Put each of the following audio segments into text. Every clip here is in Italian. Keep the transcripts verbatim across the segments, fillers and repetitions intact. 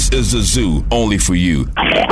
This is a zoo only for you.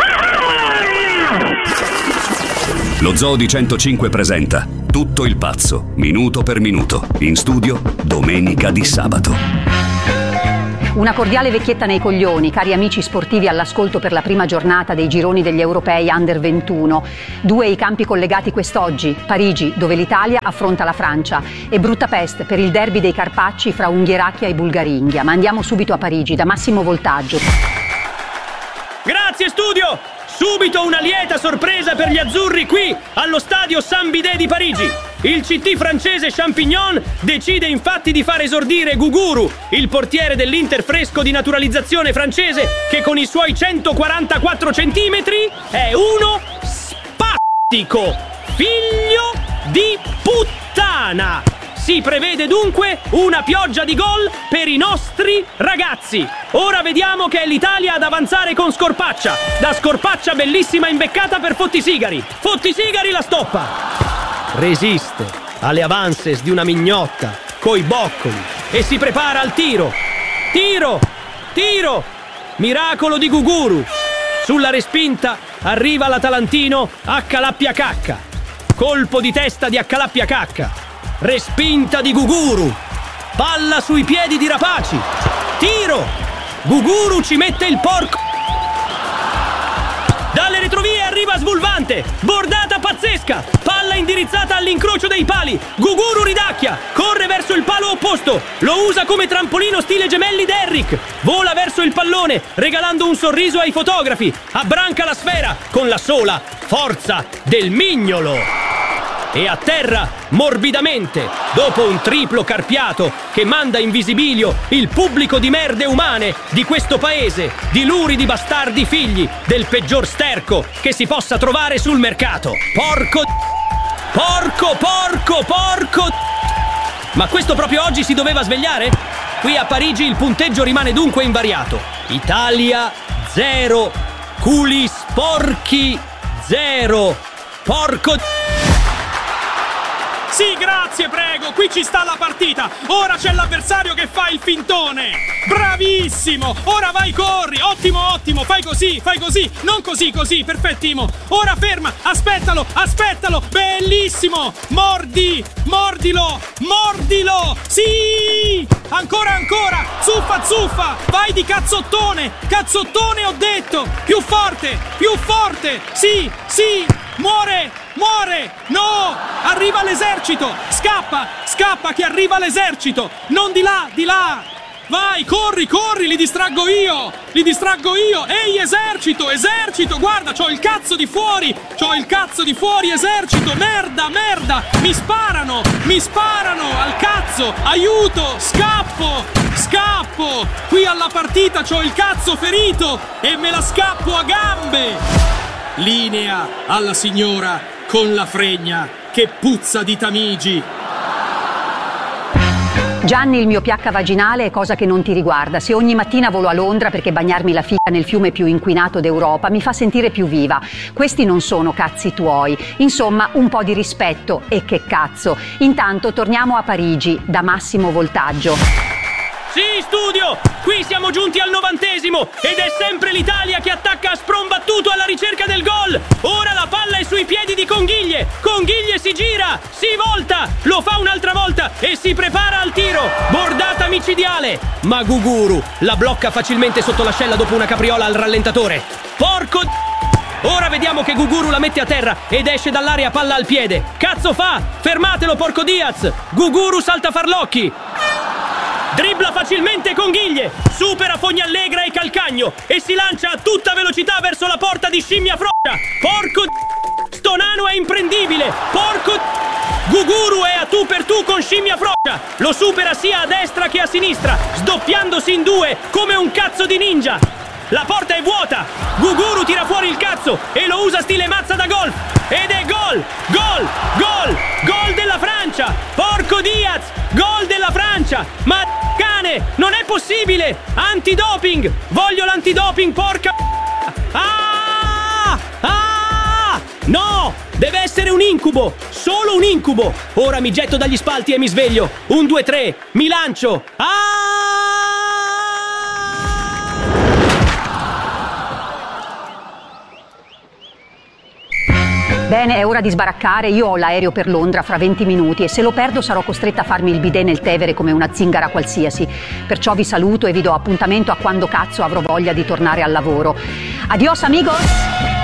Lo Zoo di centocinque presenta Tutto il pazzo, minuto per minuto. In studio, Domenica Di Sabato. Una cordiale vecchietta nei coglioni, cari amici sportivi all'ascolto per la prima giornata dei gironi degli europei under ventuno. Due i campi collegati quest'oggi: Parigi, dove l'Italia affronta la Francia, e Budapest per il derby dei Carpacci fra Unghieracchia e Bulgaringhia. Ma andiamo subito a Parigi, da Massimo Voltaggio. Grazie studio! Subito una lieta sorpresa per gli azzurri qui, allo stadio Saint-Bidé di Parigi. Il C T francese Champignon decide infatti di far esordire Guguru, il portiere dell'Inter fresco di naturalizzazione francese, che con i suoi centoquarantaquattro centimetri è uno spattico figlio di puttana. Si prevede dunque una pioggia di gol per i nostri ragazzi. Ora vediamo che è l'Italia ad avanzare con Scorpaccia. Da Scorpaccia bellissima imbeccata per Fottisigari. Fottisigari la stoppa. Resiste alle avances di una mignotta coi boccoli e si prepara al tiro. Tiro! Tiro! Miracolo di Guguru. Sulla respinta arriva l'Atalantino Accalappiacacca. Colpo di testa di Accalappiacacca. Respinta di Guguru. Palla sui piedi di Rapaci. Tiro. Guguru ci mette il porco. Dalle retrovie arriva Svulvante. Bordata pazzesca. Palla indirizzata all'incrocio dei pali. Guguru ridacchia. Corre verso il palo opposto. Lo usa come trampolino stile Gemelli Derrick. Vola verso il pallone, regalando un sorriso ai fotografi. Abbranca la sfera con la sola forza del mignolo. E atterra morbidamente, dopo un triplo carpiato che manda in visibilio il pubblico di merde umane di questo paese, di luridi bastardi figli del peggior sterco che si possa trovare sul mercato. Porco... Porco, porco, porco... Ma questo proprio oggi si doveva svegliare? Qui a Parigi il punteggio rimane dunque invariato. Italia zero, culi sporchi zero. Porco... Sì, grazie, prego, qui ci sta la partita. Ora c'è l'avversario che fa il fintone. Bravissimo, ora vai, corri. Ottimo, ottimo, fai così, fai così. Non così, così, perfettimo. Ora ferma, aspettalo, aspettalo. Bellissimo, mordi, mordilo, mordilo. Sì, ancora, ancora. Zuffa, zuffa, vai di cazzottone. Cazzottone ho detto. Più forte, più forte. Sì, sì, muore. Muore! No! Arriva l'esercito! Scappa! Scappa che arriva l'esercito! Non di là, di là! Vai, corri, corri, li distraggo io! Li distraggo io! Ehi, esercito, esercito! Guarda, c'ho il cazzo di fuori! C'ho il cazzo di fuori, esercito! Merda, merda! Mi sparano! Mi sparano! Al cazzo! Aiuto! Scappo! Scappo! Qui alla partita c'ho il cazzo ferito! E me la scappo a gambe! Linea alla signora con la fregna che puzza di Tamigi. Gianni, il mio pH vaginale è cosa che non ti riguarda. Se ogni mattina volo a Londra perché bagnarmi la fica nel fiume più inquinato d'Europa mi fa sentire più viva. Questi non sono cazzi tuoi. Insomma, un po' di rispetto e che cazzo. Intanto torniamo a Parigi, da Massimo Voltaggio. Sì, studio! Qui siamo giunti al novantesimo ed è sempre l'Italia che attacca a sprombattuto alla ricerca del gol. Ora la palla è sui piedi di Conghiglie. Conghiglie si gira, si volta, lo fa un'altra volta e si prepara al tiro. Bordata micidiale. Ma Guguru la blocca facilmente sotto l'ascella dopo una capriola al rallentatore. Porco... Ora vediamo che Guguru la mette a terra ed esce dall'area palla al piede. Cazzo fa? Fermatelo, porco Diaz. Guguru salta farlocchi. Dribbla facilmente Conghiglie, supera Fognallegra e Calcagno e si lancia a tutta velocità verso la porta di Scimmia Frocia. Porco d... Sto nano è imprendibile. Porco d... Guguru è a tu per tu con Scimmia Frocia. Lo supera sia a destra che a sinistra, sdoppiandosi in due come un cazzo di ninja. La porta è vuota. Guguru tira fuori il cazzo e lo usa stile mazza da golf. Ed è gol! Gol! Gol! Gol della Francia! Porco Diaz! Gol della Francia! Ma cane! Non è possibile! Antidoping! Voglio l'antidoping, porca... Ah! Ah! No! Deve essere un incubo! Solo un incubo! Ora mi getto dagli spalti e mi sveglio! Un, due, tre! Mi lancio! Ah! Bene, è ora di sbaraccare. Io ho l'aereo per Londra fra venti minuti e se lo perdo sarò costretta a farmi il bidet nel Tevere come una zingara qualsiasi. Perciò vi saluto e vi do appuntamento a quando cazzo avrò voglia di tornare al lavoro. Adios amigos!